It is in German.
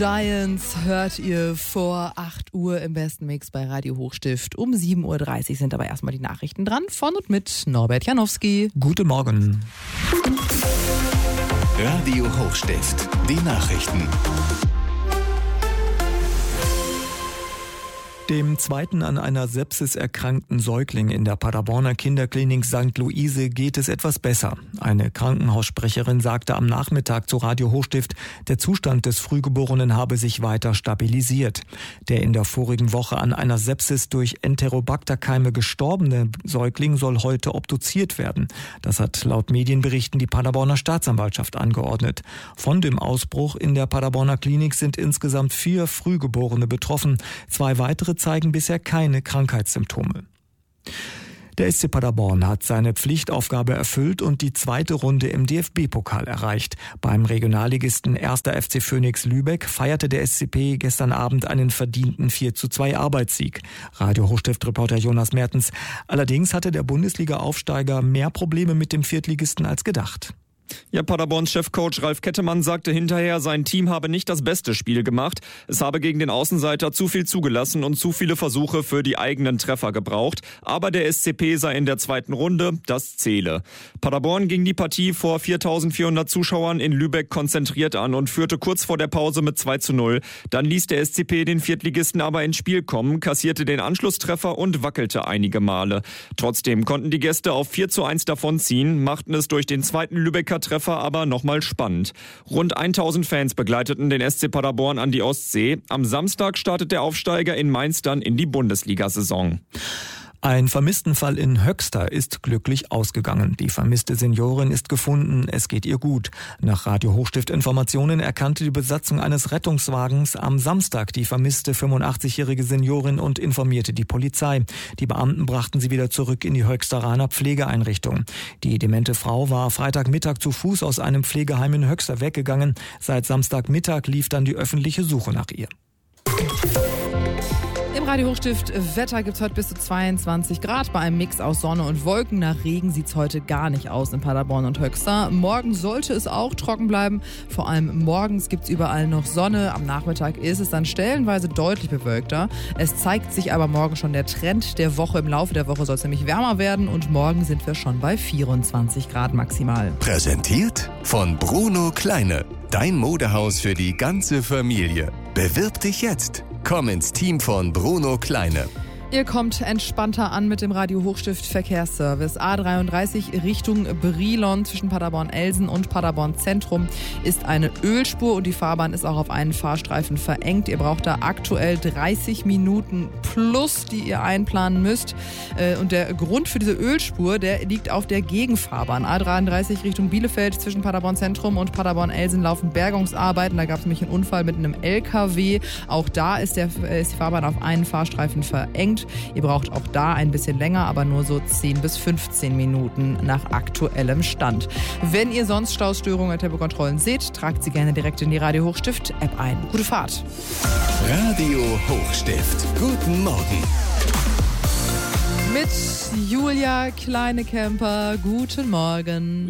Giants hört ihr vor 8 Uhr im besten Mix bei Radio Hochstift. Um 7.30 Uhr sind aber erstmal die Nachrichten dran. Von und mit Norbert Janowski. Guten Morgen. Radio Hochstift, die Nachrichten. Dem zweiten an einer Sepsis erkrankten Säugling in der Paderborner Kinderklinik St. Luise geht es etwas besser. Eine Krankenhaussprecherin sagte am Nachmittag zu Radio Hochstift, der Zustand des Frühgeborenen habe sich weiter stabilisiert. Der in der vorigen Woche an einer Sepsis durch Enterobacter-Keime gestorbene Säugling soll heute obduziert werden. Das hat laut Medienberichten die Paderborner Staatsanwaltschaft angeordnet. Von dem Ausbruch in der Paderborner Klinik sind insgesamt 4 Frühgeborene betroffen. 2 weitere zeigen bisher keine Krankheitssymptome. Der SC Paderborn hat seine Pflichtaufgabe erfüllt und die zweite Runde im DFB-Pokal erreicht. Beim Regionalligisten 1. FC Phönix Lübeck feierte der SCP gestern Abend einen verdienten 4:2 Arbeitssieg. Radio Hochstift-Reporter Jonas Mertens. Allerdings hatte der Bundesliga-Aufsteiger mehr Probleme mit dem Viertligisten als gedacht. Ja, Paderborns Chefcoach Ralf Kettemann sagte hinterher, sein Team habe nicht das beste Spiel gemacht. Es habe gegen den Außenseiter zu viel zugelassen und zu viele Versuche für die eigenen Treffer gebraucht. Aber der SCP sei in der zweiten Runde, das zähle. Paderborn ging die Partie vor 4.400 Zuschauern in Lübeck konzentriert an und führte kurz vor der Pause mit 2:0. Dann ließ der SCP den Viertligisten aber ins Spiel kommen, kassierte den Anschlusstreffer und wackelte einige Male. Trotzdem konnten die Gäste auf 4:1 davonziehen, machten es durch den zweiten Lübecker Treffer aber nochmal spannend. Rund 1000 Fans begleiteten den SC Paderborn an die Ostsee. Am Samstag startet der Aufsteiger in Mainz dann in die Bundesliga-Saison. Ein Vermisstenfall in Höxter ist glücklich ausgegangen. Die vermisste Seniorin ist gefunden, es geht ihr gut. Nach Radio Hochstift Informationen erkannte die Besatzung eines Rettungswagens am Samstag die vermisste 85-jährige Seniorin und informierte die Polizei. Die Beamten brachten sie wieder zurück in die Höxteraner Pflegeeinrichtung. Die demente Frau war Freitagmittag zu Fuß aus einem Pflegeheim in Höxter weggegangen. Seit Samstagmittag lief dann die öffentliche Suche nach ihr. Im Radio Hochstift Wetter gibt es heute bis zu 22 Grad. Bei einem Mix aus Sonne und Wolken. Nach Regen sieht es heute gar nicht aus in Paderborn und Höxter. Morgen sollte es auch trocken bleiben. Vor allem morgens gibt es überall noch Sonne. Am Nachmittag ist es dann stellenweise deutlich bewölkter. Es zeigt sich aber morgen schon der Trend der Woche. Im Laufe der Woche soll es nämlich wärmer werden. Und morgen sind wir schon bei 24 Grad maximal. Präsentiert von Bruno Kleine. Dein Modehaus für die ganze Familie. Bewirb dich jetzt. Komm ins Team von Bruno Kleine. Ihr kommt entspannter an mit dem Radio Hochstift Verkehrsservice. A33 Richtung Brilon zwischen Paderborn-Elsen und Paderborn-Zentrum ist eine Ölspur und die Fahrbahn ist auch auf einen Fahrstreifen verengt. Ihr braucht da aktuell 30 Minuten plus, die ihr einplanen müsst. Und der Grund für diese Ölspur, der liegt auf der Gegenfahrbahn. A33 Richtung Bielefeld zwischen Paderborn-Zentrum und Paderborn-Elsen laufen Bergungsarbeiten. Da gab es nämlich einen Unfall mit einem LKW. Auch da ist die Fahrbahn auf einen Fahrstreifen verengt. Ihr braucht auch da ein bisschen länger, aber nur so 10 bis 15 Minuten nach aktuellem Stand. Wenn ihr sonst Staustörungen oder Tempokontrollen seht, tragt sie gerne direkt in die Radio Hochstift App ein. Gute Fahrt. Radio Hochstift. Guten Morgen. Mit Julia Kleinekemper. Guten Morgen.